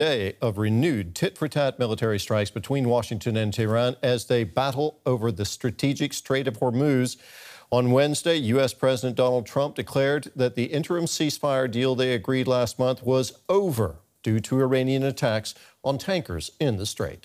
Day of renewed tit-for-tat military strikes between Washington and Tehran as they battle over the strategic Strait of Hormuz. On Wednesday, U.S. President Donald Trump declared that the interim ceasefire deal they agreed last month was over due to Iranian attacks on tankers in the strait.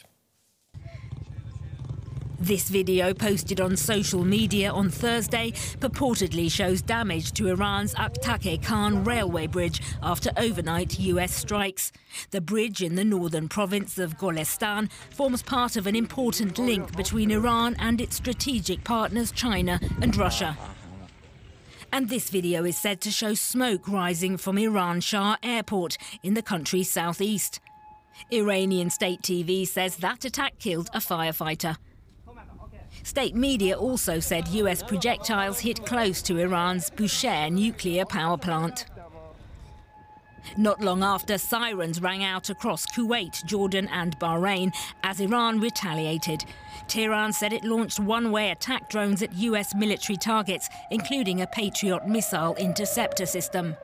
This video, posted on social media on Thursday, purportedly shows damage to Iran's Aktake Khan railway bridge after overnight U.S. strikes. The bridge in the northern province of Golestan forms part of an important link between Iran and its strategic partners China and Russia. And this video is said to show smoke rising from Iran Shah Airport in the country's southeast. Iranian state TV says that attack killed a firefighter. State media also said U.S. projectiles hit close to Iran's Bushehr nuclear power plant. Not long after, sirens rang out across Kuwait, Jordan and Bahrain as Iran retaliated. Tehran said it launched one-way attack drones at U.S. military targets, including a Patriot missile interceptor system.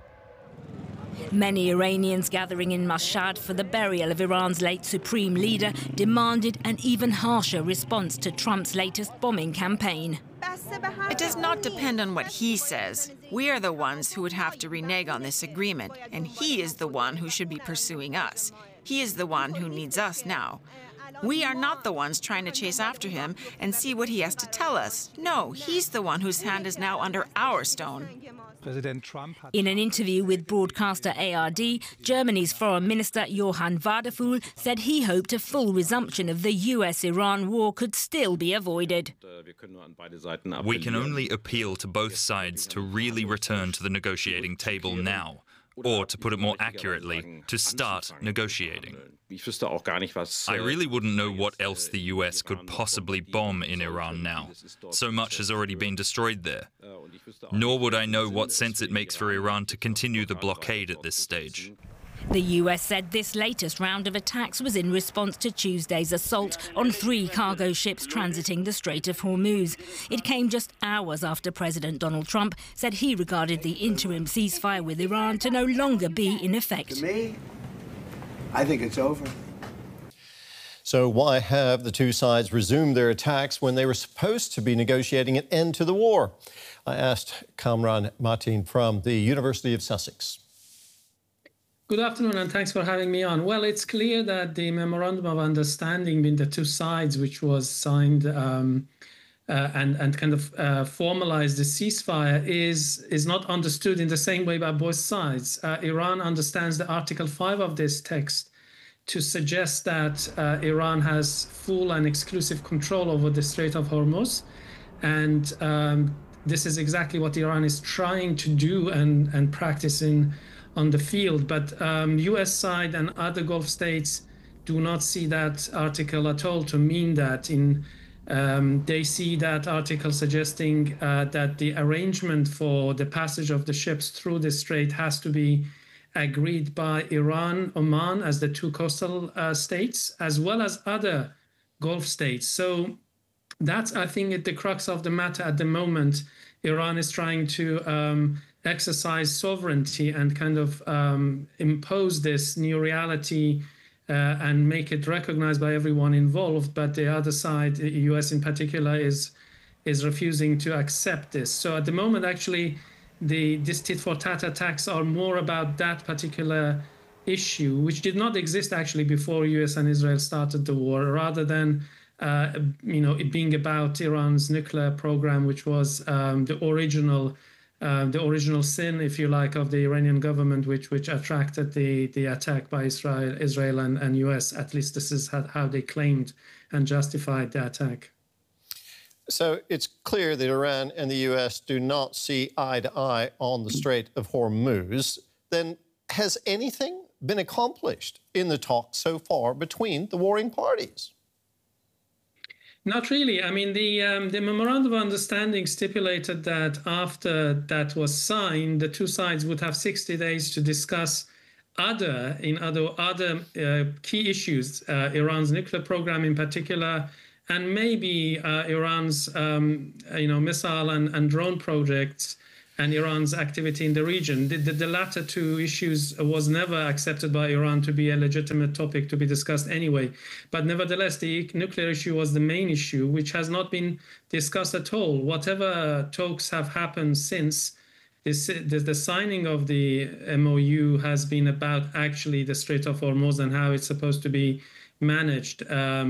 Many Iranians gathering in Mashhad for the burial of Iran's late supreme leader demanded an even harsher response to Trump's latest bombing campaign. It does not depend on what he says. We are the ones who would have to renege on this agreement, and he is the one who should be pursuing us. He is the one who needs us now. We are not the ones trying to chase after him and see what he has to tell us. No, he's the one whose hand is now under our stone. In an interview with broadcaster ARD, Germany's Foreign Minister Johann Wadephul said he hoped a full resumption of the US-Iran war could still be avoided. We can only appeal to both sides to really return to the negotiating table now, or to put it more accurately, to start negotiating. I really wouldn't know what else the US could possibly bomb in Iran now. So much has already been destroyed there. Nor would I know what sense it makes for Iran to continue the blockade at this stage. The US said this latest round of attacks was in response to Tuesday's assault on 3 cargo ships transiting the Strait of Hormuz. It came just hours after President Donald Trump said he regarded the interim ceasefire with Iran to no longer be in effect. To me, I think it's over. So why have the two sides resumed their attacks when they were supposed to be negotiating an end to the war? I asked Kamran Mateen from the University of Sussex. Good afternoon, and thanks for having me on. Well, it's clear that the memorandum of understanding between the two sides, which was signed and kind of formalized the ceasefire, is not understood in the same way by both sides. Iran understands the Article 5 of this text to suggest that Iran has full and exclusive control over the Strait of Hormuz, and this is exactly what Iran is trying to do and practice on the field. But U.S. side and other Gulf states do not see that article at all to mean that. They see that article suggesting that the arrangement for the passage of the ships through the strait has to be agreed by Iran, Oman as the 2 coastal states, as well as other Gulf states. So that's, I think, at the crux of the matter at the moment. Iran is trying to exercise sovereignty and kind of impose this new reality and make it recognized by everyone involved. But the other side, the US in particular, is refusing to accept this. So at the moment, actually, these tit-for-tat attacks are more about that particular issue, which did not exist actually before US and Israel started the war, rather than it being about Iran's nuclear program, which was the original sin, if you like, of the Iranian government, which attracted the attack by Israel and US. At least this is how they claimed and justified the attack. So it's clear that Iran and the US do not see eye to eye on the Strait of Hormuz. Then has anything been accomplished in the talks so far between the warring parties? Not really. I mean, the memorandum of understanding stipulated that after that was signed, the two sides would have 60 days to discuss other key issues, Iran's nuclear program in particular, and maybe Iran's missile and drone projects, and Iran's activity in the region. The latter two issues was never accepted by Iran to be a legitimate topic to be discussed anyway. But nevertheless, the nuclear issue was the main issue, which has not been discussed at all. Whatever talks have happened since, the signing of the MOU has been about actually the Strait of Hormuz and how it's supposed to be managed.